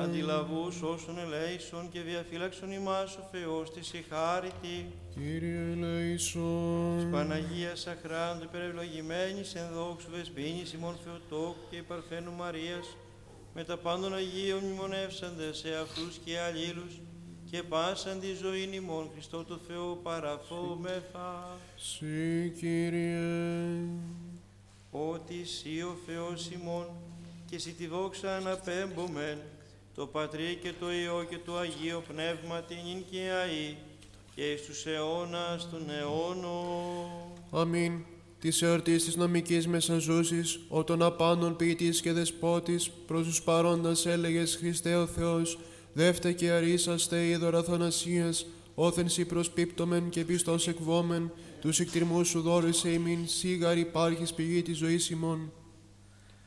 Αντιλαβούς όσων ελέησον και διαφύλαξον ημάς ο Θεός της η χάριτη. Κύριε ελέησον. Παναγίας αχράντου υπερευλογημένης εν δόξου βεσπίνης ημών Θεοτόκου και υπαρφένου Μαρίας, με τα πάντων Αγίων μνημονεύσαντες σε αυτούς και αλλήλους, και πάσαν τη ζωήν ημών Χριστό του Θεού παραφόμεθα. Συ, Κύριε. Ότι Συ ο Θεός ημών, και Συ τη δόξα αναπέμπομεν, το Πατρί και το Υιό και το Αγίο Πνεύμα την νυν και αεί, και εις τους αιώνας των αιώνων. Αμήν. Της εορτής της νομικής μεσαζούσης, ο των απάνων ποιητής και δεσπότης, προς τους παρόντας έλεγες Χριστέ ο Θεός, δεύτε και αρίσαστε είδωρα θανασίας, όθεν σοι προσπίπτομεν και πιστός εκβόμεν, τους εκτιρμούς σου δώρεσαι ημίν, σίγαρ υπάρχεις πηγή της ζωής ημών.